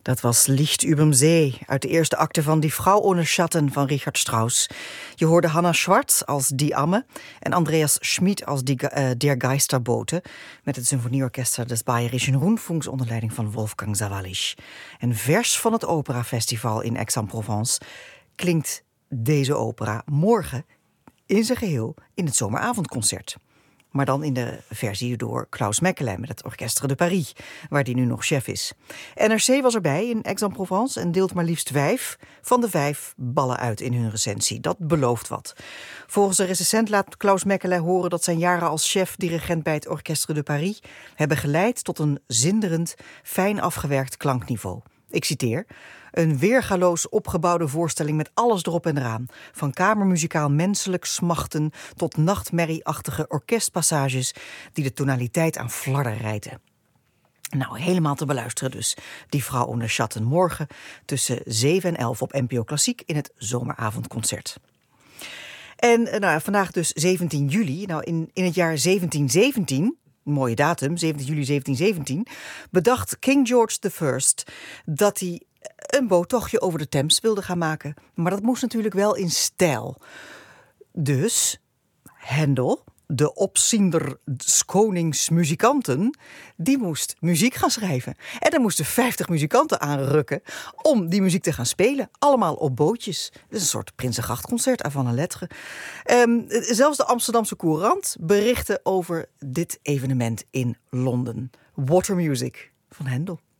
Dat was Licht überm See uit de eerste acte van Die Frau ohne Schatten van Richard Strauss. Je hoorde Hannah Schwartz als Die Amme en Andreas Schmid als Der Geisterbote met het Symfonieorchester des Bayerischen Rundfunks onder leiding van Wolfgang Sawallisch. En vers van het Operafestival in Aix-en-Provence klinkt deze opera morgen in zijn geheel in het zomeravondconcert. Maar dan in de versie door Klaus Mekkelem met het Orchestre de Paris, waar die nu nog chef is. NRC was erbij in Aix-en-Provence en deelt maar liefst 5 van de 5 ballen uit in hun recensie. Dat belooft wat. Volgens de recensent laat Klaus Mekkelem horen dat zijn jaren als chef-dirigent bij het Orchestre de Paris hebben geleid tot een zinderend, fijn afgewerkt klankniveau. Ik citeer: een weergaloos opgebouwde voorstelling met alles erop en eraan. Van kamermuzikaal menselijk smachten tot nachtmerrieachtige orkestpassages die de tonaliteit aan flarden rijten. Nou, helemaal te beluisteren dus. Die Frau ohne Schatten morgen tussen 7 en 11 op NPO Klassiek in het zomeravondconcert. En vandaag dus 17 juli. Nou, in het jaar 1717... mooie datum, 17 juli 1717, bedacht King George I dat hij een boottochtje over de Theems wilde gaan maken. Maar dat moest natuurlijk wel in stijl. Dus Händel, de opziender des konings muzikanten, die moest muziek gaan schrijven. En er moesten 50 muzikanten aanrukken om die muziek te gaan spelen. Allemaal op bootjes. Dat is een soort Prinsengrachtconcert avant la lettre. Zelfs de Amsterdamse Courant berichtte over dit evenement in Londen. Water Music van Händel.